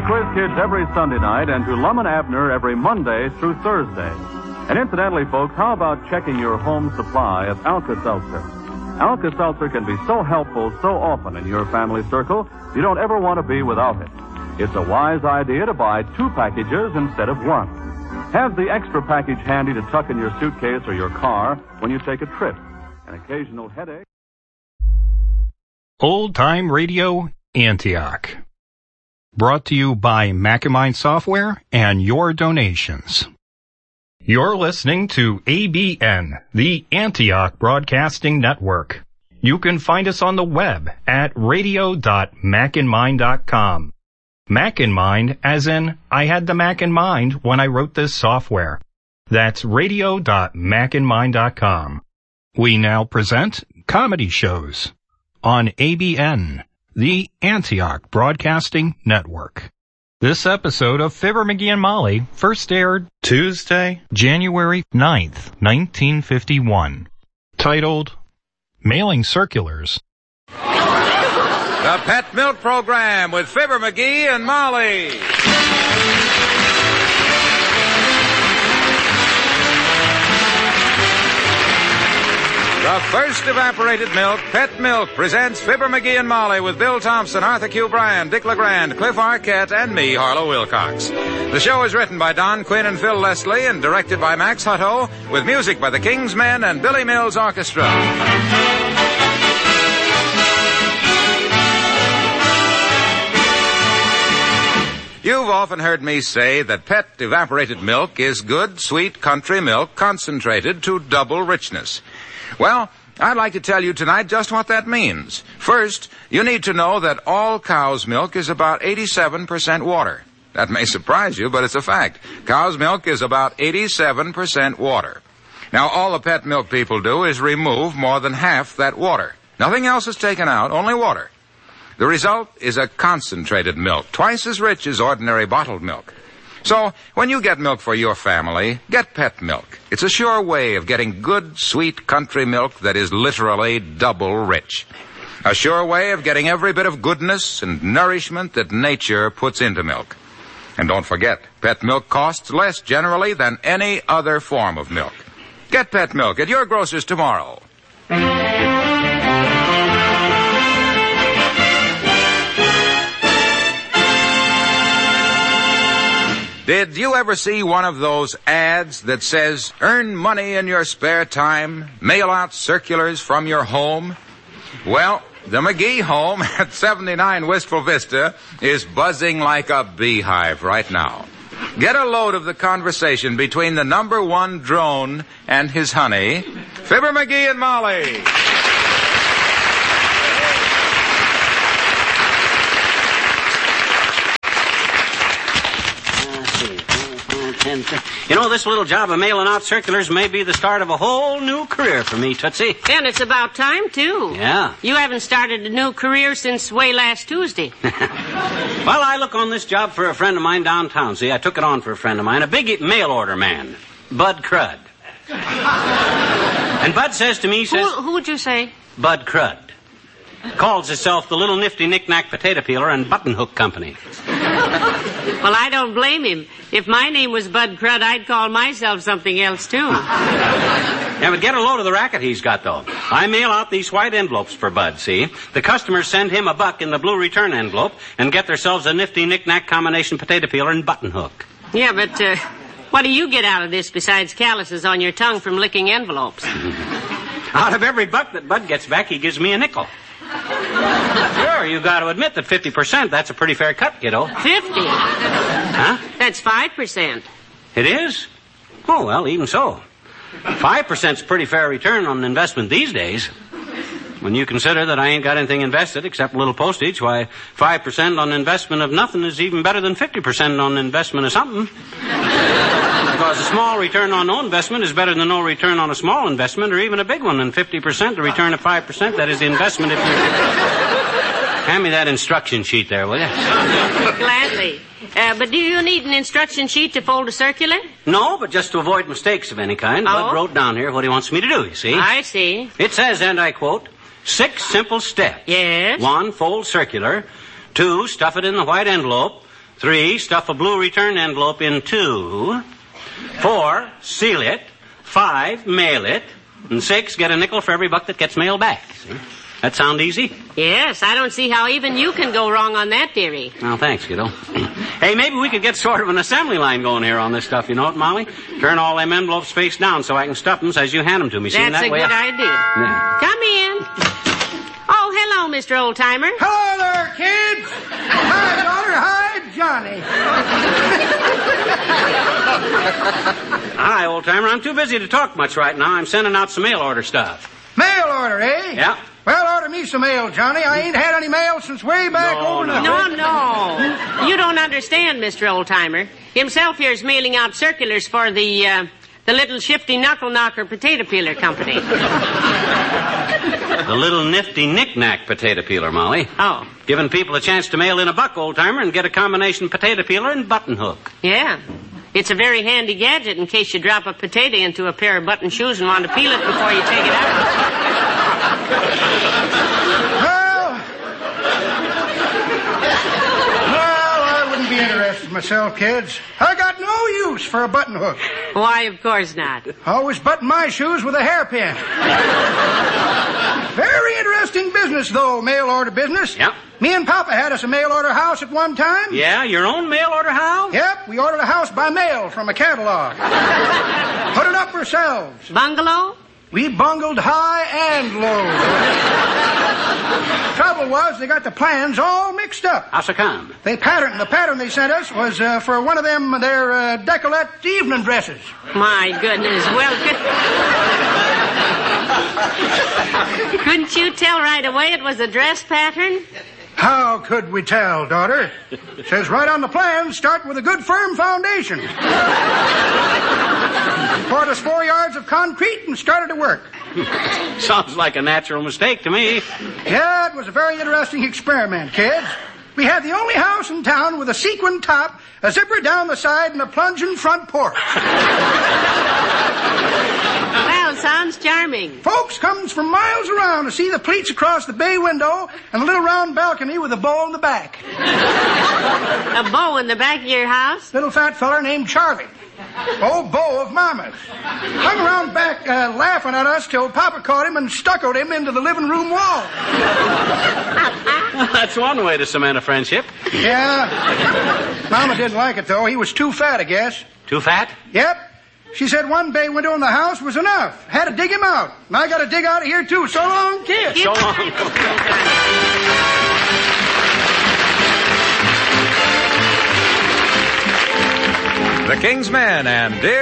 Quiz Kids every Sunday night and to Lum and Abner every Monday through Thursday. And incidentally, folks, how about checking your home supply of Alka-Seltzer? Alka-Seltzer can be so helpful so often in your family circle, you don't ever want to be without it. It's a wise idea to buy 2 packages instead of 1. Have the extra package handy to tuck in your suitcase or your car when you take a trip. An occasional headache. Old Time Radio, Antioch. Brought to you by Macamine Software and your donations. You're listening to ABN, the Antioch Broadcasting Network. You can find us on the web at radio.macinmind.com. Mac in mind, as in, I had the Mac in mind when I wrote this software. That's radio.macinmind.com. We now present comedy shows on ABN, the Antioch Broadcasting Network. This episode of Fibber, McGee, and Molly first aired Tuesday, January 9th, 1951, titled Mailing Circulars. The Pet Milk Program with Fibber, McGee, and Molly. The first evaporated milk, Pet Milk, presents Fibber, McGee, and Molly with Bill Thompson, Arthur Q. Bryan, Dick LeGrand, Cliff Arquette, and me, Harlow Wilcox. The show is written by Don Quinn and Phil Leslie and directed by Max Hutto, with music by the King's Men and Billy Mills Orchestra. You've often heard me say that Pet evaporated milk is good, sweet country milk concentrated to double richness. Well, I'd like to tell you tonight just what that means. First, you need to know that all cow's milk is about 87% water. That may surprise you, but it's a fact. Cow's milk is about 87% water. Now, all the Pet milk people do is remove more than half that water. Nothing else is taken out, only water. The result is a concentrated milk, twice as rich as ordinary bottled milk. So, when you get milk for your family, get Pet milk. It's a sure way of getting good, sweet country milk that is literally double rich. A sure way of getting every bit of goodness and nourishment that nature puts into milk. And don't forget, Pet milk costs less generally than any other form of milk. Get Pet milk at your grocer's tomorrow. Did you ever see one of those ads that says, earn money in your spare time, mail out circulars from your home? Well, the McGee home at 79 Wistful Vista is buzzing like a beehive right now. Get a load of the conversation between the #1 drone and his honey, Fibber, McGee, and Molly. You know, this little job of mailing out circulars may be the start of a whole new career for me, Tootsie. And it's about time, too. Yeah. You haven't started a new career since way last Tuesday. Well, I look on this job for a friend of mine downtown. See, I took it on for a friend of mine, a big mail order man, Bud Crud. And Bud says to me, he says... Who'd you say? Bud Crud. Calls itself the Little Nifty Knick-Knack Potato Peeler and Button Hook Company. Well, I don't blame him. If my name was Bud Crud, I'd call myself something else, too. Yeah, but get a load of the racket he's got, though. I mail out these white envelopes for Bud, see? The customers send him $1 in the blue return envelope and get themselves a nifty knick-knack combination potato peeler and button hook. Yeah, but what do you get out of this besides calluses on your tongue from licking envelopes? Out of every $1 that Bud gets back, he gives me a nickel. Sure, you got to admit that 50%, that's a pretty fair cut, kiddo. 50? Huh? That's 5%. It is? Oh, well, even so. 5%'s a pretty fair return on an investment these days. When you consider that I ain't got anything invested except a little postage, why, 5% on investment of nothing is even better than 50% on investment of something. Because a small return on no investment is better than no return on a small investment or even a big one. And 50%, the return of 5%, that is the investment if you... Hand me that instruction sheet there, will you? Gladly. But do you need an instruction sheet to fold a circular? No, but just to avoid mistakes of any kind. Bud wrote down here what he wants me to do, you see? I see. It says, and I quote, 6 simple steps. Yes? 1, fold circular. 2, stuff it in the white envelope. 3, stuff a blue return envelope in 2. 4, seal it. 5, mail it. And 6, get a nickel for every buck that gets mailed back. See? That sound easy? Yes, I don't see how even you can go wrong on that theory. Well, thanks, kiddo. Hey, maybe we could get sort of an assembly line going here on this stuff, you know it, Molly? Turn all them envelopes face down so I can stuff them as you hand them to me. See, That's that a way good idea. Yeah. Come in. Oh, hello, Mr. Oldtimer. Hello there, kids. Hi, daughter. Hi, Johnny. Hi, old-timer. I'm too busy to talk much right now. I'm sending out some mail order stuff. Mail order, eh? Yeah. Well, order me some mail, Johnny. I ain't had any mail since way back over the... No. You don't understand, Mr. Oldtimer. Himself here's mailing out circulars for the Little Shifty Knuckle Knocker Potato Peeler Company. The Little Nifty Knick-Knack Potato Peeler, Molly. Oh. Giving people a chance to mail in a buck, old-timer, and get a combination potato peeler and button hook. Yeah. It's a very handy gadget in case you drop a potato into a pair of button shoes and want to peel it before you take it out. Well, I wouldn't be interested myself, kids. I got no use for a button hook. Why, of course not. I always button my shoes with a hairpin. Very interesting business, though, mail order business. Yep. Me and Papa had us a mail order house at one time. Yeah, your own mail order house? Yep, we ordered a house by mail from a catalog. Put it up ourselves. Bungalow? We bungled high and low. Trouble was, they got the plans all mixed up. How's it come? The pattern they sent us was for one of them, their decolleté evening dresses. My goodness. Well, couldn't you tell right away it was a dress pattern? How could we tell, daughter? It says right on the plan, start with a good firm foundation. Poured us 4 yards of concrete and started to work. Sounds like a natural mistake to me. Yeah, it was a very interesting experiment, kids. We had the only house in town with a sequin top, a zipper down the side, and a plunging front porch. Well, sounds charming. Folks comes from miles around to see the pleats across the bay window and a little round balcony with a bow in the back. A bow in the back of your house? Little fat feller named Charlie. Old Beau of Mama's. Hung around back laughing at us till Papa caught him and stuccoed him into the living room wall. That's one way to cement a friendship. Yeah. Mama didn't like it, though. He was too fat, I guess. Too fat? Yep. She said one bay window in the house was enough. Had to dig him out. And I got to dig out of here, too. So long, kids. So long. The King's Men and Dear